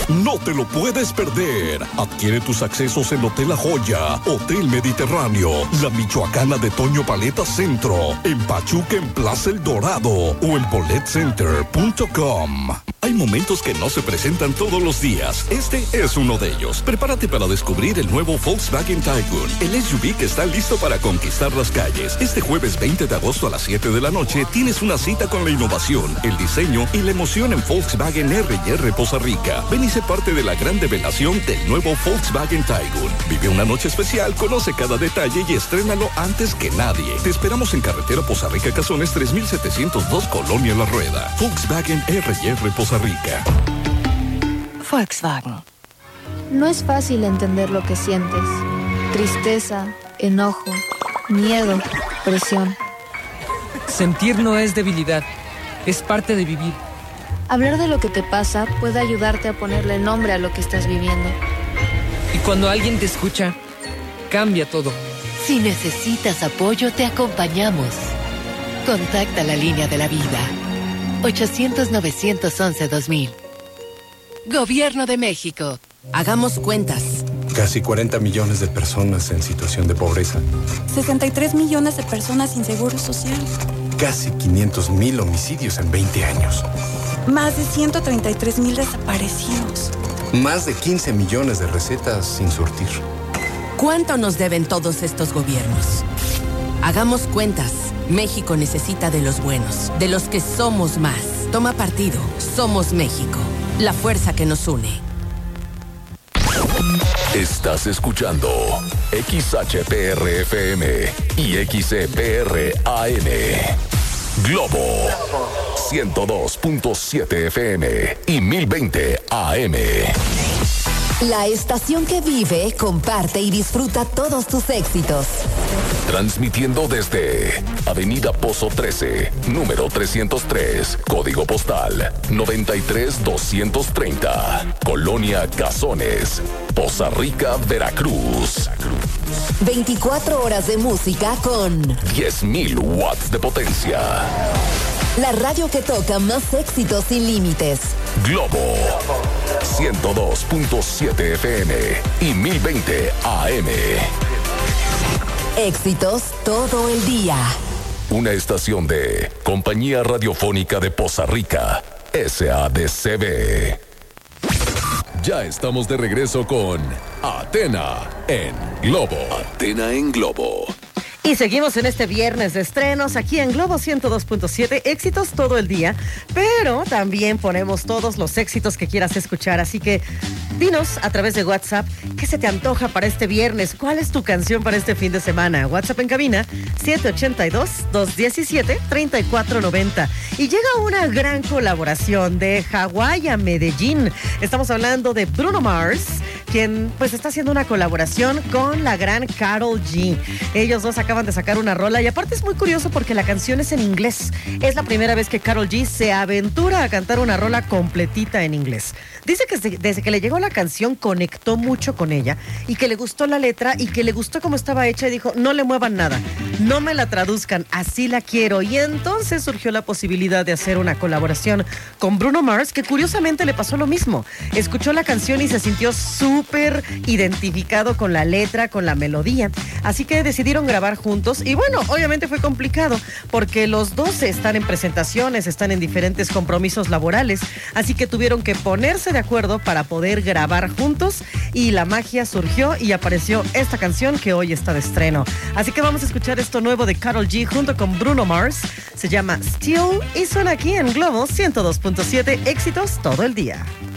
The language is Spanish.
No te lo puedes perder. Adquiere tus accesos en Hotel La Joya, Hotel Mediterráneo, La Michoacana de Toño Paleta Centro, en Pachuca en Plaza El Dorado o en boletcenter.com. Hay momentos que no se presentan todos los días. Este es uno de ellos. Prepárate para descubrir el nuevo Volkswagen Tiguan, el SUV que está listo para conquistar las calles. Este jueves 20 de agosto a las 7 de la noche tienes una cita con la innovación, el diseño y la emoción en Volkswagen R&R Poza Rica. Ven y sé parte de la gran revelación del nuevo Volkswagen Tiguan. Vive una noche especial, conoce cada detalle y estrénalo antes que nadie. Te esperamos en carretera Poza Rica Cazones 3702 Colonia La Rueda. Volkswagen R&R Poza Rica. Volkswagen. No es fácil entender lo que sientes. Tristeza, enojo, miedo, presión. Sentir no es debilidad, es parte de vivir. Hablar de lo que te pasa puede ayudarte a ponerle nombre a lo que estás viviendo. Y cuando alguien te escucha, cambia todo. Si necesitas apoyo, te acompañamos. Contacta la línea de la vida. 800-911-2000. Gobierno de México. Hagamos cuentas. Casi 40 millones de personas en situación de pobreza. 63 millones de personas sin seguro social. Casi 500,000 homicidios en 20 años. Más de 133,000 desaparecidos. Más de 15 millones de recetas sin surtir. ¿Cuánto nos deben todos estos gobiernos? Hagamos cuentas. México necesita de los buenos, de los que somos más. Toma partido. Somos México. La fuerza que nos une. Estás escuchando XHPR-FM y XCPR-AM. Globo 102.7 FM y 1020 AM. La estación que vive, comparte y disfruta todos tus éxitos. Transmitiendo desde Avenida Pozo 13, número 303, código postal 93230, Colonia Cazones, Poza Rica, Veracruz. 24 horas de música con 10,000 watts de potencia. La radio que toca más éxitos sin límites. Globo 102.7 FM y 1020 AM. Éxitos todo el día. Una estación de Compañía Radiofónica de Poza Rica, SADCB. Ya estamos de regreso con Atena en Globo. Atena en Globo. Y seguimos en este viernes de estrenos aquí en Globo 102.7, éxitos todo el día, pero también ponemos todos los éxitos que quieras escuchar, así que dinos a través de WhatsApp qué se te antoja para este viernes, cuál es tu canción para este fin de semana. WhatsApp en cabina 782-217-3490. Y llega una gran colaboración de Hawái a Medellín. Estamos hablando de Bruno Mars, quien pues está haciendo una colaboración con la gran Karol G. Ellos dos acaban de sacar una rola y aparte es muy curioso porque la canción es en inglés. Es la primera vez que Karol G se aventura a cantar una rola completita en inglés. Dice que desde que le llegó la canción conectó mucho con ella y que le gustó la letra y que le gustó cómo estaba hecha y dijo, no le muevan nada, no me la traduzcan, así la quiero. Y entonces surgió la posibilidad de hacer una colaboración con Bruno Mars, que curiosamente le pasó lo mismo. Escuchó la canción y se sintió súper identificado con la letra, con la melodía. Así que decidieron grabar juntos y bueno, obviamente fue complicado porque los dos están en presentaciones, están en diferentes compromisos laborales, así que tuvieron que ponerse de acuerdo para poder grabar juntos y la magia surgió y apareció esta canción que hoy está de estreno. Así que vamos a escuchar esto nuevo de Karol G junto con Bruno Mars. Se llama Still y suena aquí en Globo 102.7, éxitos todo el día.